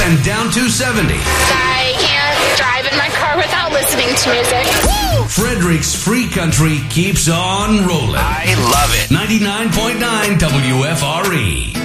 and down 270. I can't drive in my car without listening to music. Woo! Frederick's Free Country keeps on rolling. I love it. 99.9 WFRE.